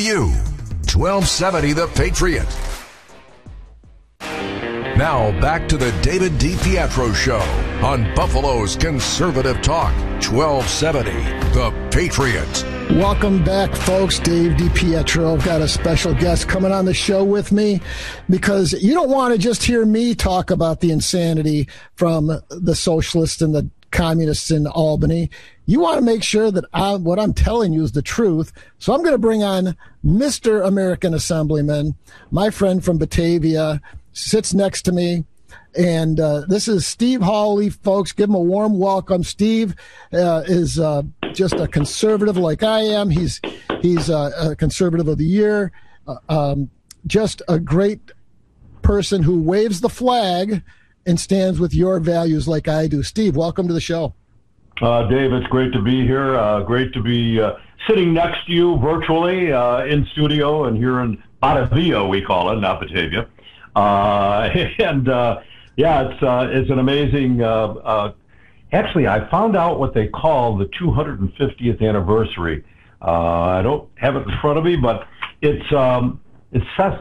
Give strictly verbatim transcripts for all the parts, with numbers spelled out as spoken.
you. twelve seventy The Patriot. Now back to the David DiPietro Show on Buffalo's Conservative Talk, twelve seventy The Patriot. Welcome back, folks. Dave DiPietro. I've got a special guest coming on the show with me because you don't want to just hear me talk about the insanity from the socialists and the communists in Albany. You want to make sure that I, what I'm telling you is the truth. So I'm going to bring on Mister American Assemblyman, my friend from Batavia, sits next to me. And uh, this is Steve Hawley, folks. Give him a warm welcome. Steve uh, is uh, just a conservative like I am. He's he's uh, a conservative of the year. Uh, um, just a great person who waves the flag and stands with your values like I do. Steve, welcome to the show. Uh, Dave, it's great to be here. Uh, great to be uh, sitting next to you virtually uh, in studio and here in Batavia, we call it, not Batavia. Uh, and uh, yeah, it's uh, it's an amazing. Uh, uh, actually, I found out what they call the two hundred fiftieth anniversary. Uh, I don't have it in front of me, but it's um, it's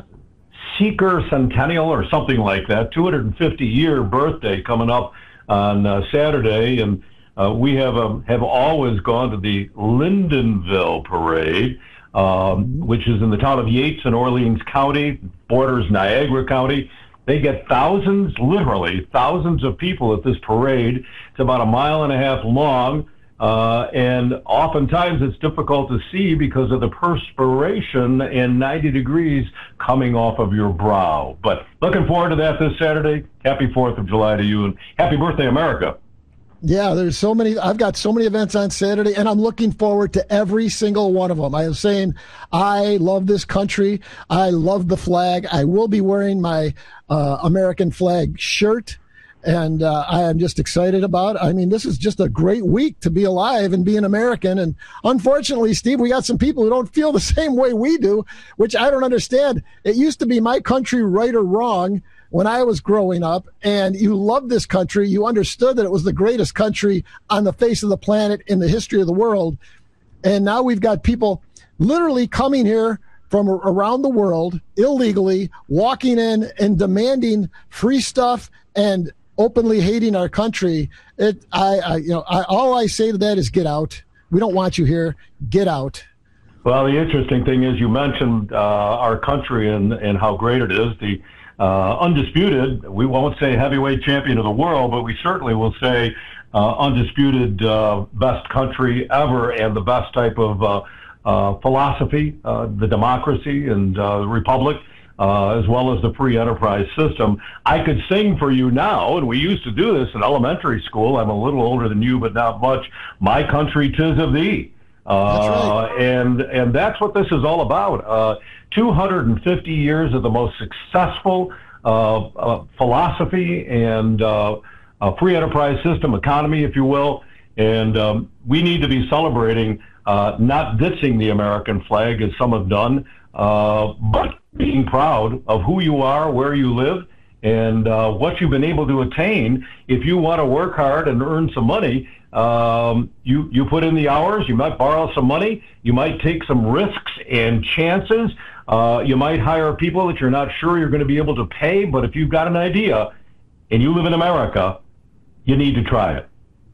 Seeker Centennial or something like that. two hundred fifty year birthday coming up on uh, Saturday, and uh, we have um, have always gone to the Lyndonville Parade, um, which is in the town of Yates in Orleans County, borders Niagara County. They get thousands, literally thousands of people at this parade. It's about a mile and a half long, uh, and oftentimes it's difficult to see because of the perspiration and ninety degrees coming off of your brow. But looking forward to that this Saturday. Happy fourth of July to you, and happy birthday, America. Yeah, there's so many. I've got so many events on Saturday, and I'm looking forward to every single one of them. I am saying I love this country. I love the flag. I will be wearing my uh, American flag shirt, and uh, I am just excited about it. I mean, this is just a great week to be alive and be an American. And unfortunately, Steve, we got some people who don't feel the same way we do, which I don't understand. It used to be my country, right or wrong, when I was growing up, and you loved this country. You understood that it was the greatest country on the face of the planet in the history of the world. And now we've got people literally coming here from around the world illegally, walking in and demanding free stuff and openly hating our country. It, I, I you know, I, all I say to that is get out. We don't want you here. Get out. Well, the interesting thing is you mentioned uh, our country and, and how great it is. The Uh, undisputed, we won't say heavyweight champion of the world, but we certainly will say uh, undisputed uh, best country ever and the best type of uh, uh, philosophy, uh, the democracy and uh, the republic, uh, as well as the free enterprise system. I could sing for you now, and we used to do this in elementary school. I'm a little older than you, but not much. My country, 'tis of thee. Uh, that's right. and, and that's what this is all about. Uh, two hundred fifty years of the most successful uh, uh, philosophy and uh, uh, free enterprise system, economy, if you will. And um, we need to be celebrating, uh, not ditching the American flag as some have done, uh, but being proud of who you are, where you live, and uh, what you've been able to attain. If you want to work hard and earn some money, Um, you, you put in the hours, you might borrow some money, you might take some risks and chances, uh, you might hire people that you're not sure you're going to be able to pay, but if you've got an idea and you live in America, you need to try it.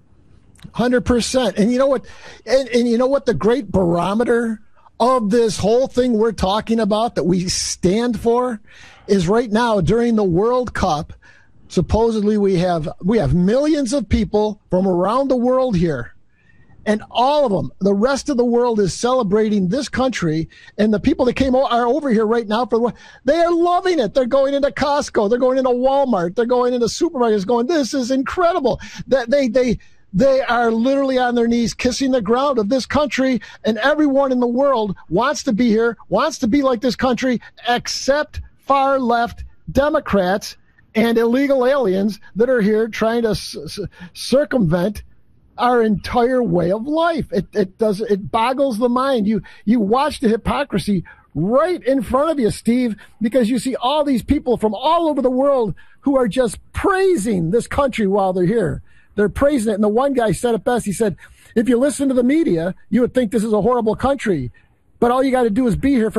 one hundred percent. And you know what, and, and you know what the great barometer of this whole thing we're talking about that we stand for is right now during the World Cup. Supposedly we have we have millions of people from around the world here, and all of them, the rest of the world is celebrating this country, and the people that came o- are over here right now for the, they are loving it. They're going into Costco, they're going into Walmart, they're going into supermarkets, going, this is incredible. That they they they are literally on their knees kissing the ground of this country, and everyone in the world wants to be here, wants to be like this country, except far left Democrats and illegal aliens that are here trying to c- circumvent our entire way of life. It, it does, it boggles the mind. You, you watch the hypocrisy right in front of you, Steve, because you see all these people from all over the world who are just praising this country while they're here. They're praising it. And the one guy said it best. He said, if you listen to the media, you would think this is a horrible country, but all you got to do is be here for